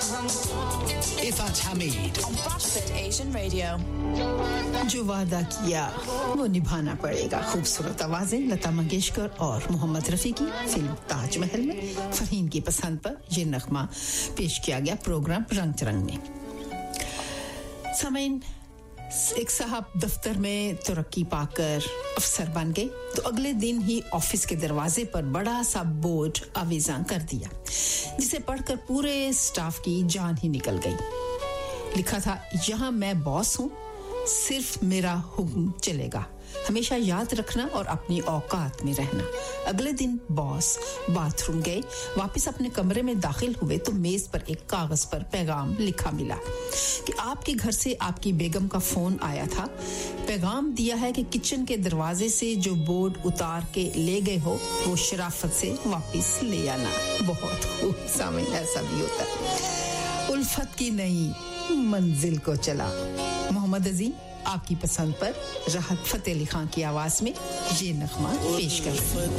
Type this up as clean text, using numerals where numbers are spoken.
Ifat Hamid on Bradford Asian Radio. जो वादा किया वो निभाना पड़ेगा. खूबसूरत आवाजें लता मंगेशकर और मोहम्मद रफी की फिल्म ताजमहल में फरहीन की पसंद पर ये नगमा पेश किया गया प्रोग्राम रंग चरंग में. सामीन, एक साहब दफ्तर में तरक्की पाकर अफसर बन गए तो अगले दिन ही ऑफिस के दरवाजे पर बड़ा सा बोर्ड आवेज़ां कर दिया जिसे पढ़कर पूरे स्टाफ की जान ही निकल गई. लिखा था, यहाँ मैं बॉस हूँ, सिर्फ मेरा हुक्म चलेगा, हमेशा याद रखना और अपनी औकात में रहना. अगले दिन बॉस बाथरूम गए, वापस अपने कमरे में दाखिल हुए तो मेज पर एक कागज पर पैगाम लिखा मिला कि आपके घर से आपकी बेगम का फोन आया था. पैगाम दिया है कि किचन के दरवाजे से जो बोर्ड उतार के ले गए हो वो शराफत से वापस ले आना. बहुत खूब. सामने ऐसा भी होता है. उल्फत की नई मंजिल को चला. मोहम्मद अजीम आपकी पसंद पर राहत फतेह अली खान की आवाज में ये नगमा पेश कर रहे हैं.